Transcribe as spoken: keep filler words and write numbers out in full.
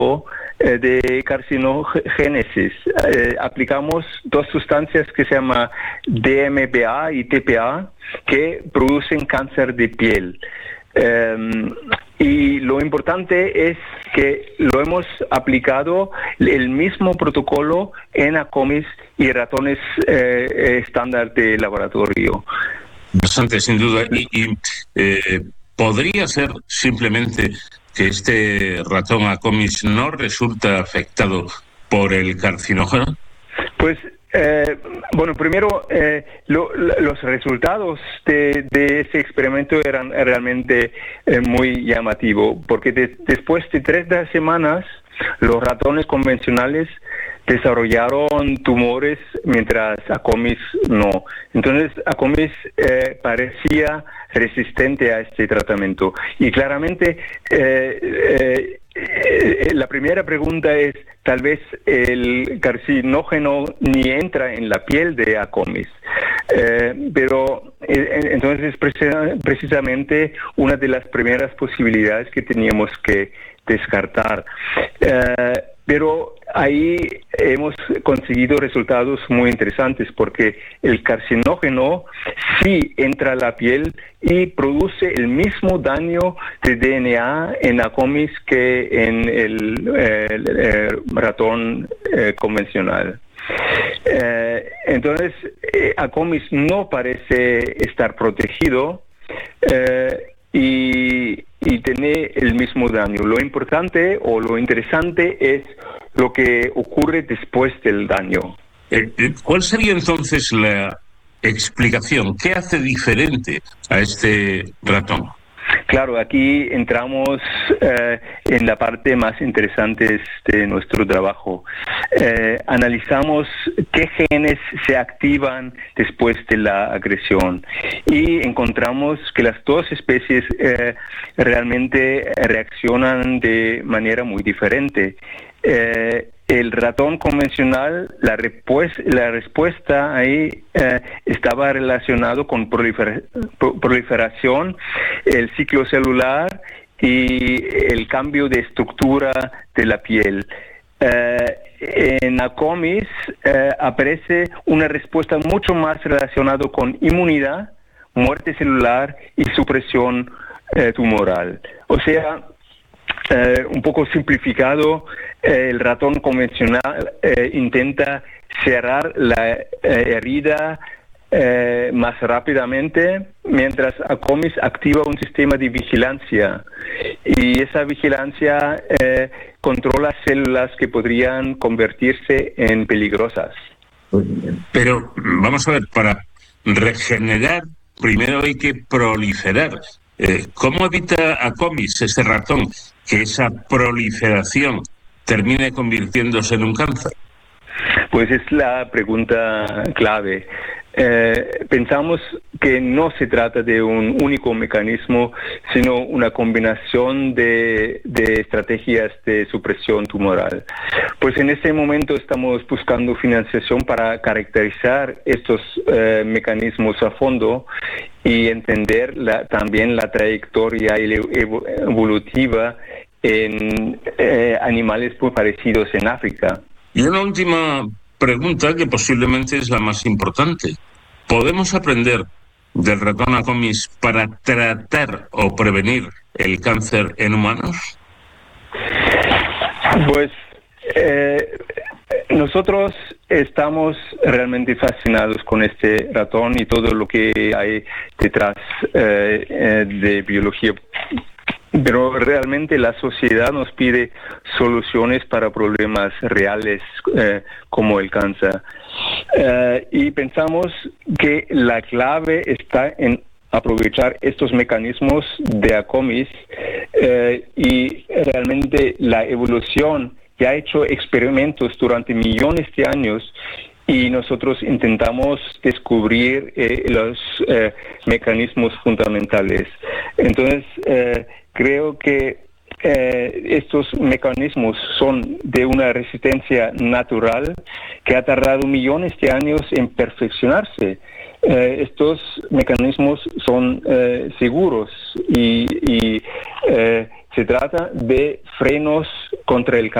eh, de carcinogénesis. Eh, aplicamos dos sustancias que se llaman D M B A y T P A que producen cáncer de piel. Um, y lo importante es que lo hemos aplicado el mismo protocolo en ACOMIS y ratones eh, estándar de laboratorio. Bastante, sin duda. Y, y eh, podría ser simplemente que este ratón ACOMIS no resulta afectado por el carcinógeno. Pues Eh, bueno, primero, eh, lo, los resultados de, de ese experimento eran realmente eh, muy llamativos, porque de, después de tres semanas, los ratones convencionales desarrollaron tumores, mientras ACOMIS no. Entonces, ACOMIS eh, parecía resistente a este tratamiento. Y claramente, eh, eh, eh, la primera pregunta es, tal vez el carcinógeno ni entra en la piel de ACOMIS. Eh, pero eh, entonces es precisamente una de las primeras posibilidades que teníamos que descartar. Eh, pero ahí hemos conseguido resultados muy interesantes porque el carcinógeno sí entra a la piel y produce el mismo daño de D N A en ACOMIS que en el, eh, el, el ratón eh, convencional. Eh, entonces, eh, ACOMIS no parece estar protegido eh, y y tener el mismo daño. Lo importante o lo interesante es lo que ocurre después del daño. ¿Cuál sería entonces la explicación? ¿Qué hace diferente a este ratón? Claro, aquí entramos eh, en la parte más interesante de nuestro trabajo. Eh, analizamos qué genes se activan después de la agresión y encontramos que las dos especies eh, realmente reaccionan de manera muy diferente. Eh, el ratón convencional, la, repues, la respuesta ahí eh, estaba relacionado con prolifer, proliferación, el ciclo celular y el cambio de estructura de la piel. Eh, en ACOMIS eh, aparece una respuesta mucho más relacionada con inmunidad, muerte celular y supresión eh, tumoral. O sea, Eh, un poco simplificado, eh, el ratón convencional eh, intenta cerrar la eh, herida eh, más rápidamente, mientras ACOMIS activa un sistema de vigilancia y esa vigilancia eh, controla células que podrían convertirse en peligrosas. Pero vamos a ver, para regenerar primero hay que proliferar. Eh, ¿Cómo evita ACOMIS, ese ratón, que esa proliferación termine convirtiéndose en un cáncer? Pues es la pregunta clave. Eh, pensamos que no se trata de un único mecanismo, sino una combinación de, de estrategias de supresión tumoral. Pues en este momento estamos buscando financiación para caracterizar estos eh, mecanismos a fondo y entender la, también la trayectoria evolutiva en eh, animales muy parecidos en África. Y una última pregunta que posiblemente es la más importante. ¿Podemos aprender del ratón ACOMIS para tratar o prevenir el cáncer en humanos? Pues eh, nosotros estamos realmente fascinados con este ratón y todo lo que hay detrás eh, eh, de biología. Pero realmente la sociedad nos pide soluciones para problemas reales eh, como el cáncer. Eh, y pensamos que la clave está en aprovechar estos mecanismos de ACOMIS eh, y realmente la evolución que ha hecho experimentos durante millones de años y nosotros intentamos descubrir eh, los eh, mecanismos fundamentales. Entonces, eh, creo que eh, estos mecanismos son de una resistencia natural que ha tardado millones de años en perfeccionarse. Eh, estos mecanismos son eh, seguros y, y eh, se trata de frenos contra el